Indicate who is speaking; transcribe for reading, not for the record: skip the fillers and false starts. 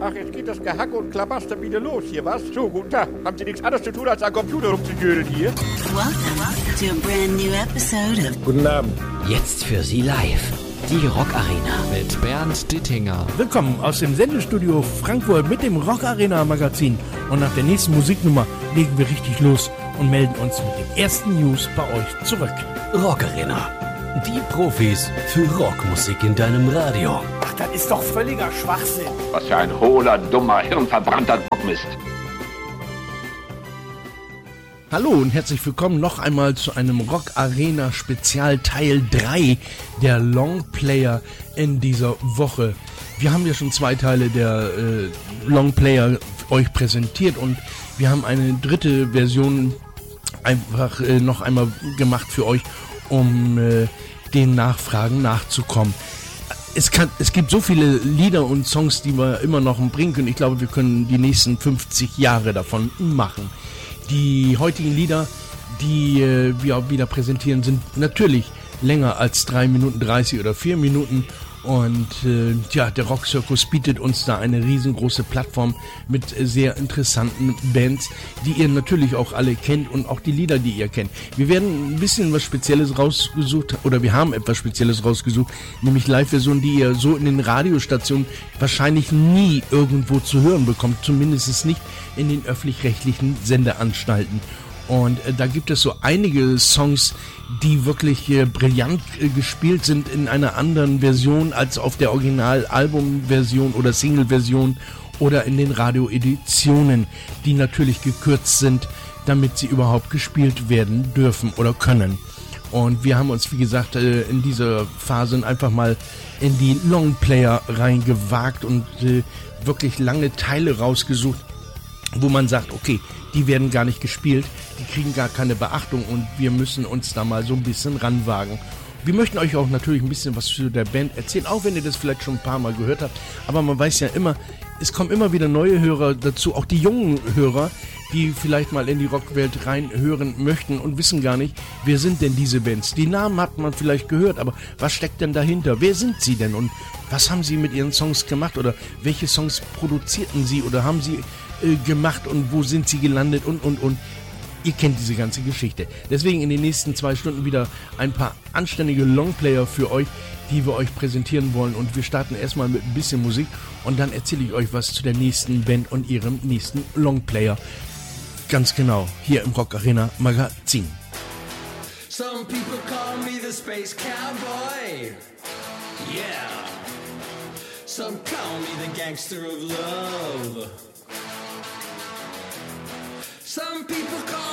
Speaker 1: Ach, jetzt geht das Gehacke und Klabaster wieder los hier, was? So, guten Tag. Haben Sie nichts anderes zu tun, als am Computer rumzugödeln hier?
Speaker 2: Welcome to a brand new episode of
Speaker 1: Guten Abend.
Speaker 3: Jetzt für Sie live. Die Rock Arena.
Speaker 4: Mit Bernd Dittinger.
Speaker 5: Willkommen aus dem Sendestudio Frankfurt mit dem Rock Arena Magazin. Und nach der nächsten Musiknummer legen wir richtig los und melden uns mit den ersten News bei euch zurück.
Speaker 3: Rock Arena. Die Profis für Rockmusik in deinem Radio.
Speaker 5: Ach, das ist doch völliger Schwachsinn.
Speaker 6: Was für ein hohler, dummer, hirnverbrannter Bockmist.
Speaker 5: Hallo und herzlich willkommen noch einmal zu einem Rock Arena Spezial Teil 3 der Longplayer in dieser Woche. Wir haben ja schon 2 Teile der Longplayer euch präsentiert und wir haben eine dritte Version einfach noch einmal gemacht für euch, um den Nachfragen nachzukommen. Es gibt so viele Lieder und Songs, die wir immer noch bringen können. Ich glaube, wir können die nächsten 50 Jahre davon machen. Die heutigen Lieder, die wir auch wieder präsentieren, sind natürlich länger als 3 Minuten 30 oder 4 Minuten. Und der Rock-Circus bietet uns da eine riesengroße Plattform mit sehr interessanten Bands, die ihr natürlich auch alle kennt und auch die Lieder, die ihr kennt. Wir werden ein bisschen was Spezielles rausgesucht, oder wir haben etwas Spezielles rausgesucht, nämlich Live-Versionen, die ihr so in den Radiostationen wahrscheinlich nie irgendwo zu hören bekommt, zumindest nicht in den öffentlich-rechtlichen Sendeanstalten. Und da gibt es so einige Songs, die wirklich brillant gespielt sind in einer anderen Version als auf der Original-Album-Version oder Single-Version oder in den Radio-Editionen, die natürlich gekürzt sind, damit sie überhaupt gespielt werden dürfen oder können. Und wir haben uns, wie gesagt, in dieser Phase einfach mal in die Longplayer reingewagt und wirklich lange Teile rausgesucht, wo man sagt, okay, die werden gar nicht gespielt, die kriegen gar keine Beachtung und wir müssen uns da mal so ein bisschen ranwagen. Wir möchten euch auch natürlich ein bisschen was zu der Band erzählen, auch wenn ihr das vielleicht schon ein paar Mal gehört habt, aber man weiß ja immer, es kommen immer wieder neue Hörer dazu, auch die jungen Hörer, die vielleicht mal in die Rockwelt reinhören möchten und wissen gar nicht, wer sind denn diese Bands? Die Namen hat man vielleicht gehört, aber was steckt denn dahinter? Wer sind sie denn und was haben sie mit ihren Songs gemacht oder welche Songs produzierten sie oder haben sie gemacht und wo sind sie gelandet und. Ihr kennt diese ganze Geschichte. Deswegen in den nächsten 2 Stunden wieder ein paar anständige Longplayer für euch, die wir euch präsentieren wollen. Und wir starten erstmal mit ein bisschen Musik und dann erzähle ich euch was zu der nächsten Band und ihrem nächsten Longplayer. Ganz genau, hier im Rock Arena Magazin.
Speaker 7: Some people call me the space cowboy. Yeah. Some call me the gangster of love. Some people call